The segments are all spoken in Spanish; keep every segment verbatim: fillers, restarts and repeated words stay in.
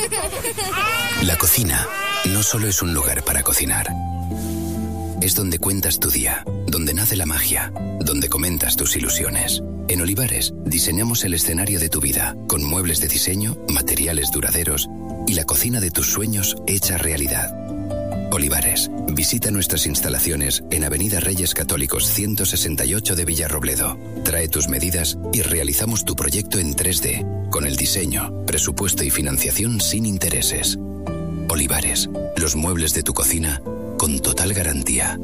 La cocina no solo es un lugar para cocinar. Es donde cuentas tu día, donde nace la magia, donde comentas tus ilusiones. En Olivares diseñamos el escenario de tu vida, con muebles de diseño, materiales duraderos y la cocina de tus sueños hecha realidad. Olivares, visita nuestras instalaciones en Avenida Reyes Católicos ciento sesenta y ocho de Villarrobledo. Trae tus medidas y realizamos tu proyecto en tres D, con el diseño, presupuesto y financiación sin intereses. Olivares, los muebles de tu cocina con total garantía.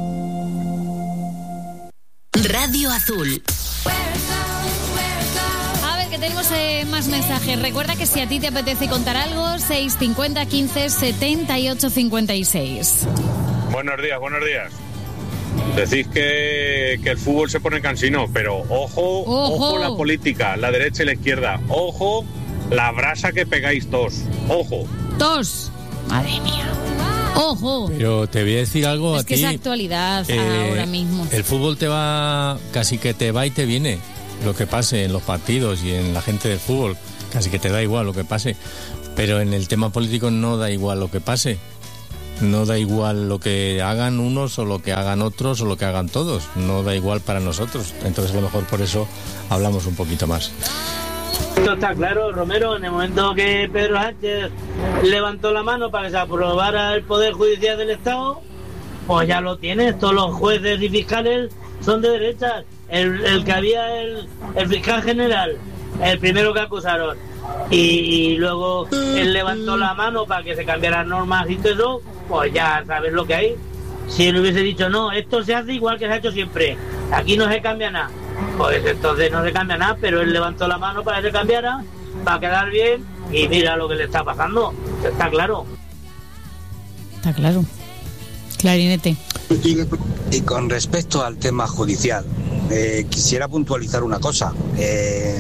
Radio Azul. A ver, que tenemos eh, más mensajes. Recuerda que si a ti te apetece contar algo, seis cincuenta, quince, setenta y ocho, cincuenta y seis. Buenos días, buenos días. Decís que, que el fútbol se pone cansino, pero ojo, ojo, ojo la política, la derecha y la izquierda. Ojo la brasa que pegáis todos. Ojo. Tos. Madre mía. Ojo. Pero te voy a decir algo es a que ti. Es actualidad eh, ahora mismo. El fútbol te va, casi que te va y te viene. Lo que pase en los partidos y en la gente del fútbol, casi que te da igual lo que pase. Pero en el tema político no da igual lo que pase. No da igual lo que hagan unos o lo que hagan otros o lo que hagan todos. No da igual para nosotros. Entonces a lo mejor por eso hablamos un poquito más. Esto está claro, Romero, en el momento que Pedro Sánchez levantó la mano para que se aprobara el Poder Judicial del Estado, pues ya lo tienes, todos los jueces y fiscales son de derechas. El, el que había, el, el fiscal general, el primero que acusaron, y, y luego él levantó la mano para que se cambiaran normas y todo eso, pues ya sabes lo que hay. Si él hubiese dicho, no, esto se hace igual que se ha hecho siempre, aquí no se cambia nada, pues entonces no se cambia nada, pero él levantó la mano para que se cambiara, para quedar bien, y mira lo que le está pasando, está claro. Está claro. Clarinete. Y con respecto al tema judicial, eh, quisiera puntualizar una cosa. Eh,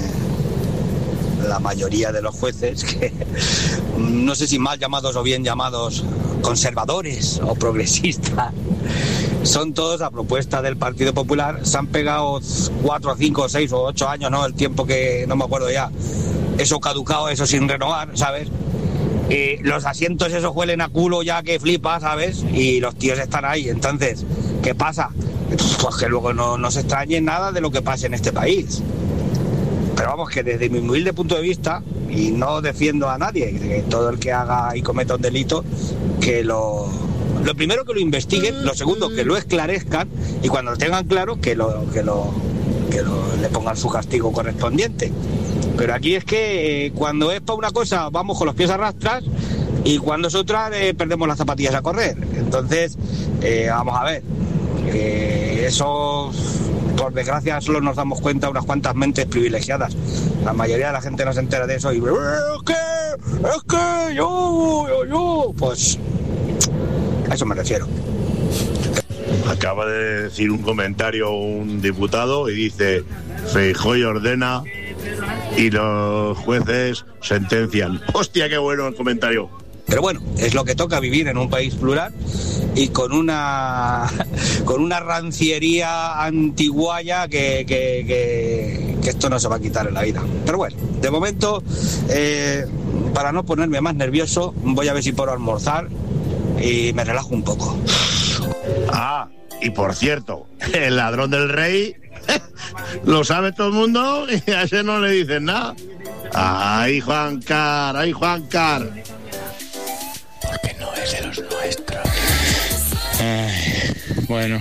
la mayoría de los jueces, que no sé si mal llamados o bien llamados conservadores o progresistas, son todos a propuesta del Partido Popular. Se han pegado cuatro, cinco, seis o ocho años, ¿no? El tiempo que no me acuerdo ya. Eso caducado, eso sin renovar, ¿sabes? Y los asientos esos huelen a culo ya que flipa, ¿sabes? Y los tíos están ahí. Entonces, ¿qué pasa? Pues que luego no, no se extrañe nada de lo que pase en este país. Pero vamos, que desde mi humilde punto de vista, y no defiendo a nadie, que todo el que haga y cometa un delito, que lo... Lo primero, que lo investiguen, lo segundo, que lo esclarezcan, y cuando lo tengan claro, que lo que lo que lo, le pongan su castigo correspondiente. Pero aquí es que eh, cuando es para una cosa vamos con los pies a rastras, y cuando es otra eh, perdemos las zapatillas a correr. Entonces, eh, vamos a ver, eh, eso, por desgracia, solo nos damos cuenta unas cuantas mentes privilegiadas. La mayoría de la gente no se entera de eso y es que, es que yo, yo, yo, pues a eso me refiero. Acaba de decir un comentario un diputado y dice: Feijóo ordena y los jueces sentencian. Hostia, qué bueno el comentario. Pero bueno, es lo que toca, vivir en un país plural y con una con una ranciería antiguaya que, que, que, que esto no se va a quitar en la vida. Pero bueno, de momento, eh, para no ponerme más nervioso, voy a ver si puedo almorzar y me relajo un poco. Ah, y por cierto, el ladrón del rey lo sabe todo el mundo y a ese no le dicen nada. ¡Ay, Juancar! ¡Ay, Juancar! Porque no es de los nuestros. Ay, bueno.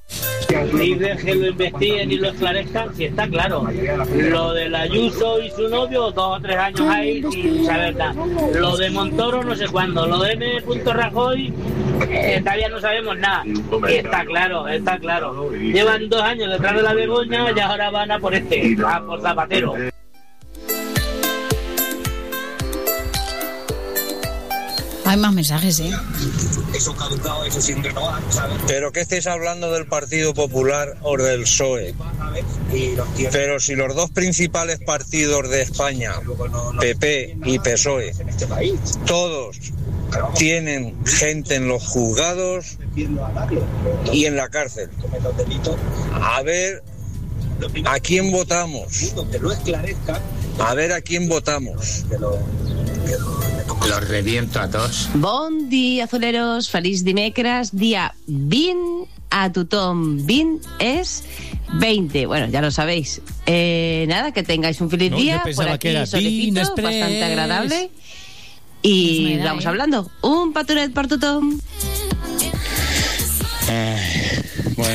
Dicen que lo investiguen y lo esclarezcan, si está claro. Lo del Ayuso y su novio, dos o tres años ahí sin saber nada. Lo de Montoro no sé cuándo. Lo de M. Rajoy, eh, todavía no sabemos nada. Y está claro, está claro. Llevan dos años detrás de la Begoña y ahora van a por este, a por Zapatero. Hay más mensajes, ¿eh? Eso caducado, eso sin renovar, ¿sabes? Pero que estéis hablando del Partido Popular o del P S O E. Pero si los dos principales partidos de España, P P y P S O E, todos tienen gente en los juzgados y en la cárcel. A ver a quién votamos. A ver a quién votamos. Los reviento a todos. Bon dia, azuleros. Feliç dimecres, dia vint a tothom. vint es veinte. Bueno, ya lo sabéis. Eh, nada, que tengáis un feliz no, día. Yo pensaba por aquí, que era solecito, bastante agradable. Y pues vamos eh. hablando. Un petonet per tothom. Eh, bueno.